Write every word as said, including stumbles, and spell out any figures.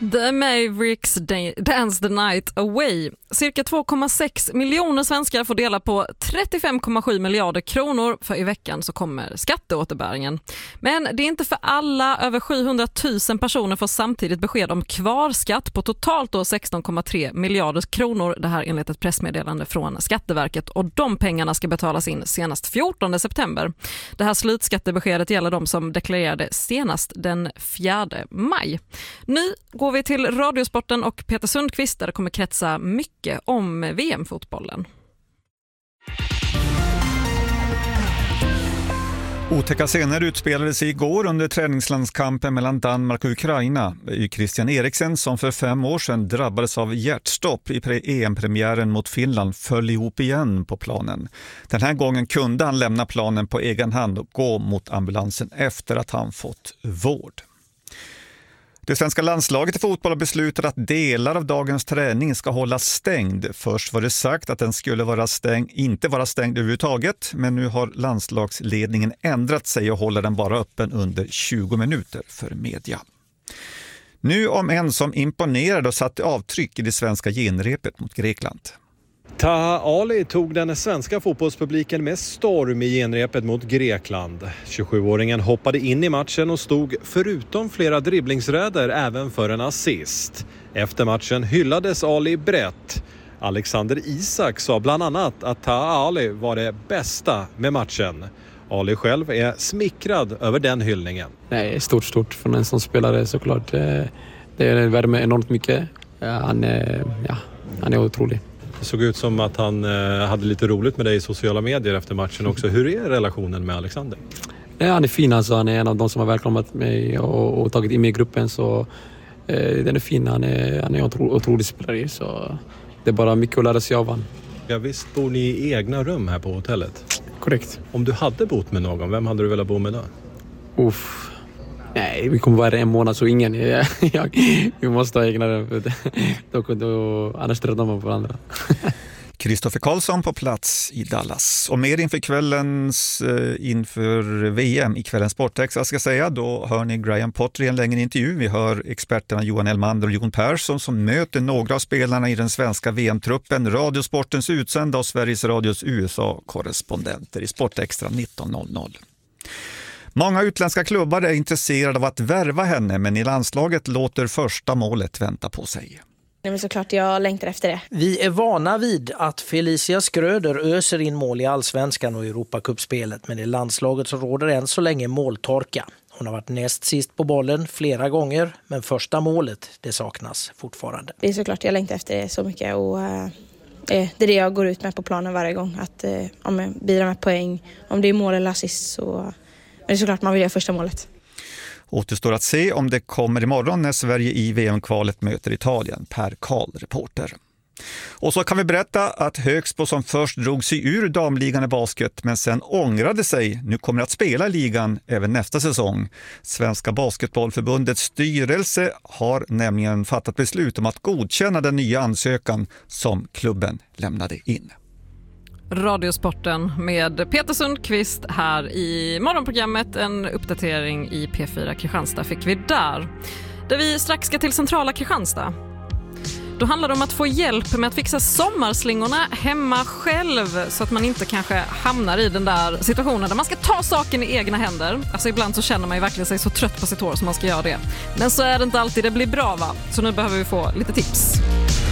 The Mavericks Dance the Night Away. Cirka två komma sex miljoner svenskar får dela på trettiofem komma sju miljarder kronor, för i veckan så kommer skatteåterbäringen. Men det är inte för alla. Över sjuhundratusen personer får samtidigt besked om kvarskatt på totalt då sexton komma tre miljarder kronor. Det här enligt ett pressmeddelande från Skatteverket, och de pengarna ska betalas in senast fjortonde september. Det här slutskattebeskedet gäller de som deklarerade senast den fjärde maj. Nu går vi till Radiosporten och Peter Sundqvist, där det kommer kretsa mycket om V M-fotbollen. Otäcka scener utspelade sig igår under träningslandskampen mellan Danmark och Ukraina. Christian Eriksen, som för fem år sedan drabbades av hjärtstopp i E M-premiären mot Finland, föll ihop igen på planen. Den här gången kunde han lämna planen på egen hand och gå mot ambulansen efter att han fått vård. Det svenska landslaget i fotboll har beslutat att delar av dagens träning ska hållas stängd. Först var det sagt att den skulle vara stängd, inte vara stängd överhuvudtaget, men nu har landslagsledningen ändrat sig och håller den bara öppen under tjugo minuter för media. Nu om en som imponerade och satte avtryck i det svenska genrepet mot Grekland. Taha Ali tog den svenska fotbollspubliken med storm i genrepet mot Grekland. tjugosjuåringen hoppade in i matchen och stod förutom flera dribblingsräder även för en assist. Efter matchen hyllades Ali brett. Alexander Isak sa bland annat att Taha Ali var det bästa med matchen. Ali själv är smickrad över den hyllningen. Nej, stort, stort för en som spelare såklart. Det värmer enormt mycket. Han är, ja, han är otrolig. Det såg ut som att han eh, hade lite roligt med dig i sociala medier efter matchen också. Hur är relationen med Alexander? Ja, han är fin alltså. Han är en av de som har välkomnat mig och, och tagit in mig i gruppen. Så eh, den är fin. Han är, han är en otro, otrolig spelare. Så det är bara mycket att lära sig av han. Ja, visst bor ni i egna rum här på hotellet? Korrekt. Om du hade bott med någon, vem hade du velat bo med då? Uff. Nej, vi kommer vara en månad så ingen. Jag, jag, vi måste ha egna rum. Då, då, annars tröttnar man på varandra. Kristoffer Karlsson på plats i Dallas. Och mer inför kvällens eh, inför V M i kvällens Sportex, ska säga, då hör ni Graham Potter i en längre intervju. Vi hör experterna Johan Elmander och Jon Persson som möter några av spelarna i den svenska V M-truppen. Radiosportens utsända och Sveriges Radios U S A-korrespondenter i Sportextra nitton noll noll. Många utländska klubbar är intresserade av att värva henne, men i landslaget låter första målet vänta på sig. Nej, men såklart jag längtar efter det. Vi är vana vid att Felicia Skröder öser in mål i Allsvenskan och Europacupspelet, men i landslaget så råder än så länge måltorka. Hon har varit näst sist på bollen flera gånger, men första målet, det saknas fortfarande. Det är såklart jag längtar efter det så mycket, och äh, det är det jag går ut med på planen varje gång. Att äh, om jag bidrar med poäng, om det är mål eller assist, så men det är såklart man vill göra första målet. Återstår att se om det kommer imorgon när Sverige i V M-kvalet möter Italien. Per Karl, reporter. Och så kan vi berätta att Högsbo, som först drog sig ur damligan i basket men sen ångrade sig, nu kommer att spela i ligan även nästa säsong. Svenska basketbollförbundets styrelse har nämligen fattat beslut om att godkänna den nya ansökan som klubben lämnade in. Radiosporten med Peter Sundqvist här i morgonprogrammet. En uppdatering i P fyra Kristianstad fick vi där. Där vi strax ska till centrala Kristianstad. Då handlar det om att få hjälp med att fixa sommarslingorna hemma själv, så att man inte kanske hamnar i den där situationen där man ska ta saken i egna händer. Alltså ibland så känner man ju verkligen sig så trött på sitt hår som man ska göra det. Men så är det inte alltid det blir bra, va? Så nu behöver vi få lite tips.